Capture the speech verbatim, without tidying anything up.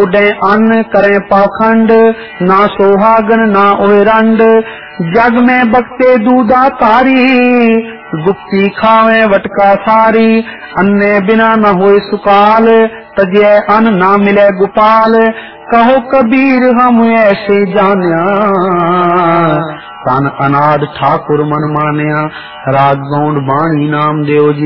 ओडे अन्न करे पाखंड, ना सोहागन ना ओरंड। जग में बकते दूधा तारी, गुप्ती खावे वटका सारी। अन्ने बिना न होए सुकाल, तजय अन्न ना मिले गोपाल। कहो कबीर हम ऐसे जान्या, तन अनाद ठाकुर मन मान्या। राग गौंड बाणी नाम देव जी।